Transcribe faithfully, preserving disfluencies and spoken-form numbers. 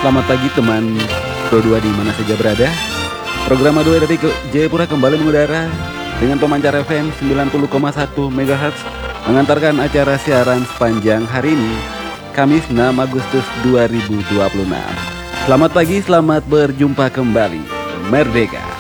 Selamat pagi teman Pro dua di mana saja berada. Program A dua dari Jayapura kembali mengudara dengan pemancar F M sembilan puluh koma satu megahertz mengantarkan acara siaran sepanjang hari ini, Kamis enam Agustus dua ribu dua puluh enam. Selamat pagi, selamat berjumpa kembali. Merdeka!